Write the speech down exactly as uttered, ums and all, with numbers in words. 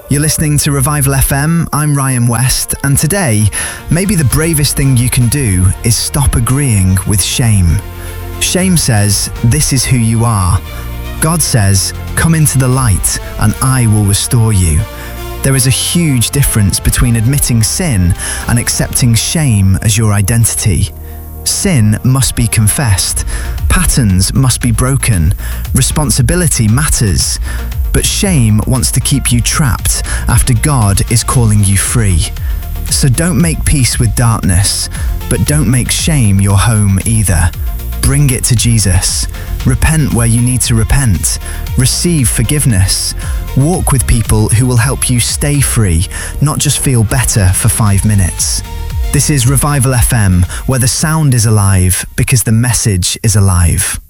You're listening to Revival F M, I'm Ryan West, and today, maybe the bravest thing you can do is stop agreeing with shame. Shame says, this is who you are. God says, come into the light and I will restore you. There is a huge difference between admitting sin and accepting shame as your identity. Sin must be confessed, patterns must be broken, responsibility matters, but shame wants to keep you trapped after God is calling you free. So don't make peace with darkness, but don't make shame your home either. Bring it to Jesus. Repent where you need to repent. Receive forgiveness. Walk with people who will help you stay free, not just feel better for five minutes. This is Revival F M, where the sound is alive because the message is alive.